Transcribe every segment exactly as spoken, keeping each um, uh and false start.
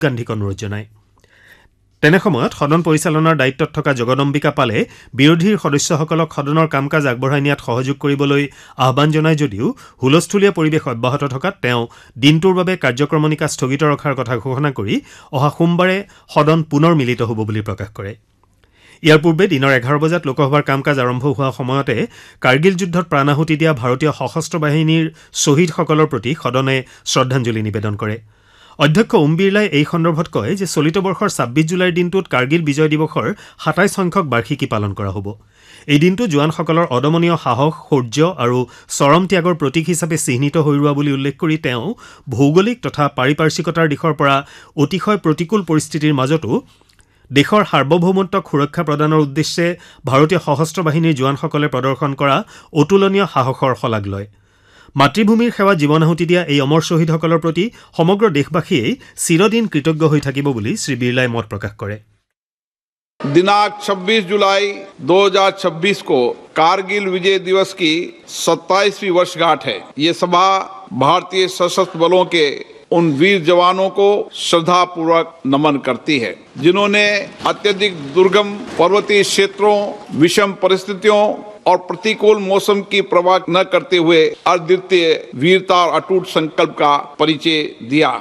গান্ধীক অনুৰোধ জনায়। তেনে সময়ত সদন পৰিচালনাৰ দায়িত্বত থকা জগদম্বিকা পালে বিৰোধীৰ সদস্যসকলক সদনৰ কাম কাজ আগবঢ়াই নিয়াত সহযোগ কৰিবলৈ আহ্বান জনায় যদিও হুলস্থূলীয়া পৰিৱেশ অব্যাহত থকাত তেওঁ দিনটোৰ বাবে কাৰ্যক্ৰমণিকা স্থগিত ৰখাৰ কথা ঘোষণা কৰি অহা সোমবাৰে সদন পুনৰ মিলিত হ'ব বুলি প্ৰকাশ কৰে। ইয়াৰ পূৰ্বে দিনৰ এঘাৰ বজাত লোকসভাৰ কাম কাজ আৰম্ভ হোৱা সময়তে কাৰ্গিল যুদ্ধত প্ৰাণাহুতি দিয়া ভাৰতীয় সশস্ত্ৰ বাহিনীৰ শ্বহীদসকলৰ প্ৰতি সদনে শ্ৰদ্ধাঞ্জলি নিবেদন কৰে। অধ্যক্ষ ওম বিৰলাই এই সন্দৰ্ভত কয় যে চলিত বৰ্ষৰ ছাব্বিছ জুলাইৰ দিনটোত কাৰ্গিল বিজয় দিৱসৰ সাতাইছ সংখ্যক বাৰ্ষিকী পালন কৰা হ'ব। এই দিনটো জোৱানসকলৰ অদমনীয় সাহস, শৌৰ্য আৰু চৰম ত্যাগৰ প্ৰতীক হিচাপে চিহ্নিত হৈ ৰোৱা বুলি উল্লেখ কৰি তেওঁ ভৌগোলিক তথা পাৰিপাৰ্শ্বিকতাৰ দিশৰ পৰা অতিশয় প্ৰতিকূল পৰিস্থিতিৰ মাজতো দেশৰ সাৰ্বভৌমত্বক সুৰক্ষা প্ৰদানৰ উদ্দেশ্যে ভাৰতীয় সশস্ত্ৰ বাহিনীৰ জোৱানসকলে প্ৰদৰ্শন কৰা অতুলনীয় সাহসৰ শলাগ লয়। মাতৃভূমিৰ সেৱা জীৱনাহুতি দিয়া এই অমৰ শ্বহীদসকলৰ প্ৰতি সমগ্ৰ দেশবাসীয়ে চিৰদিন কৃতজ্ঞ হৈ থাকিব বুলি শ্ৰী বিৰলাই মত প্ৰকাশ কৰে। दिनांक छब्बीस जुलाई दो हज़ार छब्बीस को कारगिल विजय दिवस की सत्ताईसवीं वर्षगांठ है। ये सभा भारतीय सशस्त्र बलों के उन वीर जवानों को श्रद्धापूर्वक नमन करती है जिन्होंने अत्यधिक दुर्गम पर्वतीय क्षेत्रों, विषम परिस्थितियों और प्रतिकूल मौसम की परवाह न करते हुए अद्वितीय वीरता और अटूट संकल्प का परिचय दिया।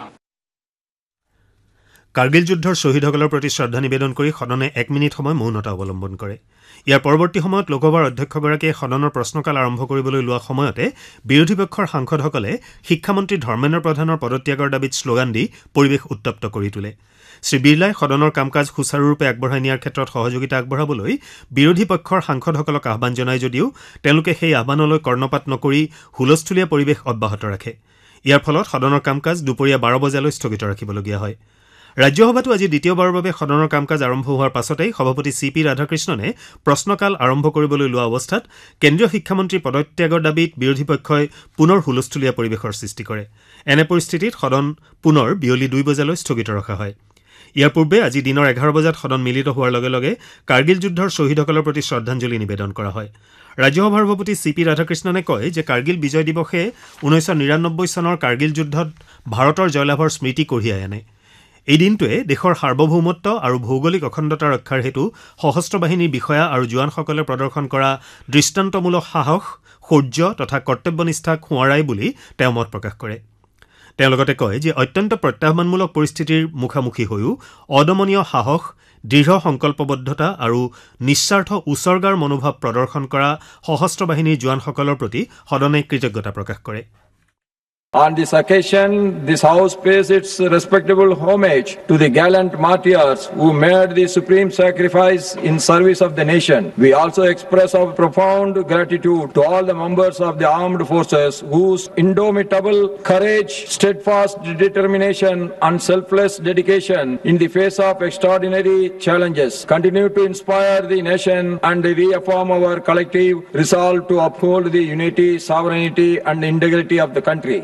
কাৰ্গিল যুদ্ধৰ শ্বহীদসকলৰ প্ৰতি শ্ৰদ্ধা নিবেদন কৰি সদনে এক মিনিট সময় মৌনতা অৱলম্বন কৰে। ইয়াৰ পৰৱৰ্তী সময়ত লোকসভাৰ অধ্যক্ষগৰাকীয়ে সদনৰ প্ৰশ্নকাল আৰম্ভ কৰিবলৈ লোৱা সময়তে বিৰোধী পক্ষৰ সাংসদসকলে শিক্ষামন্ত্ৰী ধৰ্মেন্দ্ৰ প্ৰধানৰ পদত্যাগৰ দাবীত শ্লোগান দি পৰিৱেশ উত্তপ্ত কৰি তোলে। শ্ৰী বিৰলাই সদনৰ কাম কাজ সুচাৰুৰূপে আগবঢ়াই নিয়াৰ ক্ষেত্ৰত সহযোগিতা আগবঢ়াবলৈ বিৰোধী পক্ষৰ সাংসদসকলক আহ্বান জনায় যদিও তেওঁলোকে সেই আহ্বানলৈ কৰ্ণপাত নকৰি হুলস্থূলীয়া পৰিৱেশ অব্যাহত ৰাখে। ইয়াৰ ফলত সদনৰ কাম কাজ দুপৰীয়া বাৰ বজালৈ স্থগিত ৰাখিবলগীয়া হয়। ৰাজ্যসভাতো আজি দ্বিতীয়বাৰৰ বাবে সদনৰ কাম কাজ আৰম্ভ হোৱাৰ পাছতেই সভাপতি চি পি ৰাধাকৃষ্ণনে প্ৰশ্নকাল আৰম্ভ কৰিবলৈ লোৱা অৱস্থাত কেন্দ্ৰীয় শিক্ষামন্ত্ৰীৰ পদত্যাগৰ দাবীত বিৰোধী পক্ষই পুনৰ হুলস্থূলীয়া পৰিৱেশৰ সৃষ্টি কৰে। এনে পৰিস্থিতিত সদন পুনৰ বিয়লি দুই বজালৈ স্থগিত ৰখা হয়। ইয়াৰ পূৰ্বে আজি দিনৰ এঘাৰ বজাত সদন মিলিত হোৱাৰ লগে লগে কাৰ্গিল যুদ্ধৰ শ্বহীদসকলৰ প্ৰতি শ্ৰদ্ধাঞ্জলি নিবেদন কৰা হয়। ৰাজ্যসভাৰ সভাপতি চি পি ৰাধাকৃষ্ণনে কয় যে কাৰ্গিল বিজয় দিৱসে ঊনৈছশ নিৰান্নব্বৈ চনৰ কাৰ্গিল যুদ্ধত ভাৰতৰ জয়লাভৰ স্মৃতি কঢ়িয়াই আনে। এই দিনটোৱে দেশৰ সাৰ্বভৌমত্ব আৰু ভৌগোলিক অখণ্ডতা ৰক্ষাৰ হেতু সশস্ত্ৰ বাহিনীৰ বিষয়া আৰু জোৱানসকলে প্ৰদৰ্শন কৰা দৃষ্টান্তমূলক সাহস, শৌৰ্য তথা কৰ্তব্যনিষ্ঠাক সোঁৱৰাই বুলি তেওঁ মত প্ৰকাশ কৰে। তেওঁ লগতে কয় যে অত্যন্ত প্ৰত্যাহ্বানমূলক পৰিস্থিতিৰ মুখামুখি হৈও অদমনীয় সাহস, দৃঢ় সংকল্পবদ্ধতা আৰু নিস্বাৰ্থ উচৰ্গাৰ মনোভাৱ প্ৰদৰ্শন কৰা সশস্ত্ৰ বাহিনীৰ জোৱানসকলৰ প্ৰতি সদনে কৃতজ্ঞতা প্ৰকাশ কৰে। On this occasion, this House pays its respectable homage to the gallant martyrs who made the supreme sacrifice in service of the nation. We also express our profound gratitude to all the members of the armed forces whose indomitable courage, steadfast determination and selfless dedication in the face of extraordinary challenges continue to inspire the nation and reaffirm our collective resolve to uphold the unity, sovereignty and integrity of the country.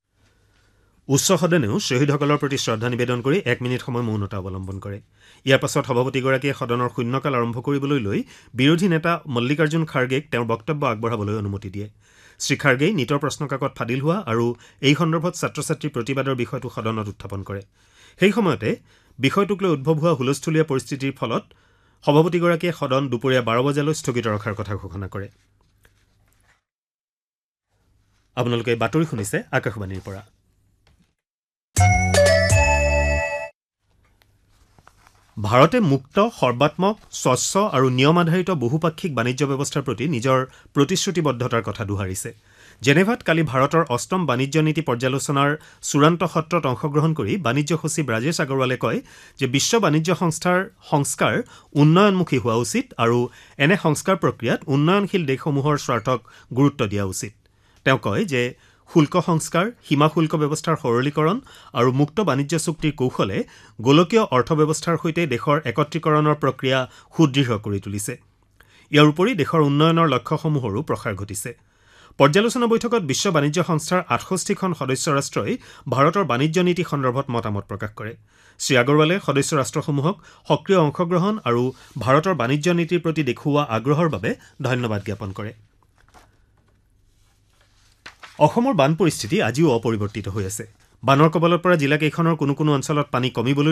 উচ্চ সদনেও শ্বহীদসকলৰ প্ৰতি শ্ৰদ্ধা নিবেদন কৰি এক minute সময় মৌনতা অৱলম্বন কৰে। ইয়াৰ পাছত সভাপতিগৰাকীয়ে সদনৰ শূন্যকাল আৰম্ভ কৰিবলৈ লৈ বিৰোধী নেতা মল্লিকাৰ্জুন খাৰ্গেক তেওঁৰ বক্তব্য আগবঢ়াবলৈ অনুমতি দিয়ে। শ্ৰী খাৰ্গেই নিতৰ প্ৰশ্নকাকত ফাদিল হোৱা আৰু এই সন্দৰ্ভত ছাত্ৰ ছাত্ৰীৰ প্ৰতিবাদৰ বিষয়টো সদনত উত্থাপন কৰে। সেই সময়তে বিষয়টোক লৈ উদ্ভৱ হোৱা হুলস্থূলীয়া পৰিস্থিতিৰ ফলত সভাপতিগৰাকীয়ে সদন দুপৰীয়া বাৰ বজালৈ স্থগিত ৰখাৰ কথা ঘোষণা কৰে। আপোনালোকে বাতৰি শুনিছে আকাশবাণীৰ পৰা। ভাৰতে মুক্ত, সৰ্বাত্মক, স্বচ্ছ আৰু নিয়ম আধাৰিত বহুপাক্ষিক বাণিজ্য ব্যৱস্থাৰ প্ৰতি নিজৰ প্ৰতিশ্ৰুতিবদ্ধতাৰ কথা দোহাৰিছে। জেনেভাত কালি ভাৰতৰ অষ্টম বাণিজ্য নীতি পৰ্যালোচনাৰ চূড়ান্ত সত্ৰত অংশগ্ৰহণ কৰি বাণিজ্য সচিব ৰাজেশ আগৰৱালে কয় যে বিশ্ব বাণিজ্য সংস্থাৰ সংস্কাৰ উন্নয়নমুখী হোৱা উচিত আৰু এনে সংস্কাৰ প্ৰক্ৰিয়াত উন্নয়নশীল দেশসমূহৰ স্বাৰ্থক গুৰুত্ব দিয়া উচিত। তেওঁ কয় যে শুল্ক সংস্কাৰ, সীমা শুল্ক ব্যৱস্থাৰ সৰলীকৰণ আৰু মুক্ত বাণিজ্য চুক্তিৰ কৌশলে গোলকীয় অৰ্থব্যৱস্থাৰ সৈতে দেশৰ একত্ৰীকৰণৰ প্ৰক্ৰিয়া সুদৃঢ় কৰি তুলিছে। ইয়াৰ উপৰি দেশৰ উন্নয়নৰ লক্ষ্যসমূহৰো প্ৰসাৰ ঘটিছে। পৰ্যালোচনা বৈঠকত বিশ্ব বাণিজ্য সংস্থাৰ আঠষষ্ঠিখন সদস্য ৰাষ্ট্ৰই ভাৰতৰ বাণিজ্য নীতি সন্দৰ্ভত মতামত প্ৰকাশ কৰে। শ্ৰী আগৰৱালে সদস্য ৰাষ্ট্ৰসমূহক সক্ৰিয় অংশগ্ৰহণ আৰু ভাৰতৰ বাণিজ্য নীতিৰ প্ৰতি দেখুওৱা আগ্ৰহৰ বাবে ধন্যবাদ জ্ঞাপন কৰে। অসমৰ বান পৰিস্থিতি আজিও অপৰিৱৰ্তিত হৈ আছে। বানৰ কবলত পৰা জিলাকেইখনৰ কোনো কোনো অঞ্চলত পানী কমিবলৈ